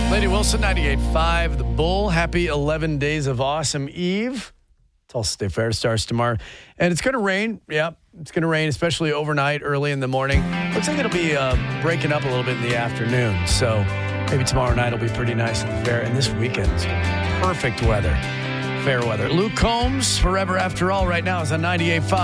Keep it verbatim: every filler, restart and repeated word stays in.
Lady Wilson, ninety-eight point five, The Bull. Happy eleven days of awesome Eve. Tulsa State Fair starts tomorrow. And it's going to rain. Yep, it's going to rain, especially overnight, early in the morning. Looks like it'll be uh, breaking up a little bit in the afternoon. So maybe tomorrow night will be pretty nice at the fair. And this weekend is perfect weather. Fair weather. Luke Combs, Forever After All, right now is on ninety-eight point five.